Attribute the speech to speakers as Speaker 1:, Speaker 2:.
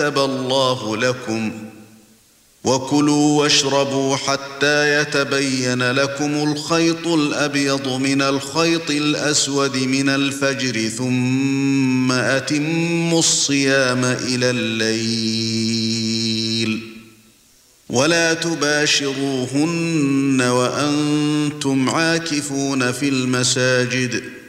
Speaker 1: كتب الله لكم وكلوا واشربوا حتى يتبين لكم الخيط الأبيض من الخيط الأسود من الفجر ثم أتموا الصيام إلى الليل ولا تباشروهن وأنتم عاكفون في المساجد